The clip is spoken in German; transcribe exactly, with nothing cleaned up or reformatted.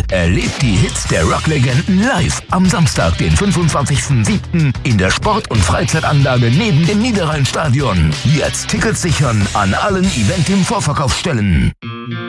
Festival. Erlebt die Hits der Rocklegenden live am Samstag, den fünfundzwanzigsten siebten in der Sport- und Freizeitanlage neben dem Niederrhein-Stadion. Jetzt Tickets sichern an allen Eventim-Vorverkaufsstellen.